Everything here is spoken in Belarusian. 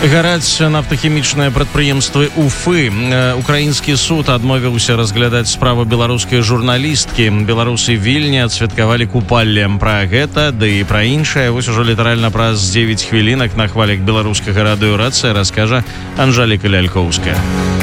Гараць нафтахімічныя прадпрыемствы Уфы. Украінскі суд адмовіўся разглядаць справу беларускай журналісткі. Беларусы Вільні адсвяткавалі купалле. Пра гэта, ды і пра іншае вось ужо літаральна праз 9 хвілінак на хвалях беларускага радыё «Рацыя» раскажа Анжэліка Лялькоўская.